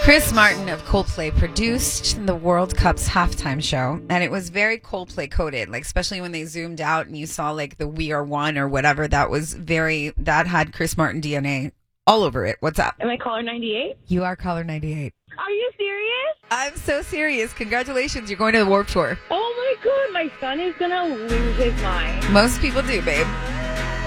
Chris Martin of Coldplay produced the World Cup's halftime show, and it was very Coldplay coded, like especially when they zoomed out and you saw like the "We Are One" or whatever. That had Chris Martin DNA all over it. What's up? Am I caller 98? You are caller 98. Are you serious? I'm so serious. Congratulations, you're going to the Warped Tour. Oh my god, my son is gonna lose his mind. Most people do, babe.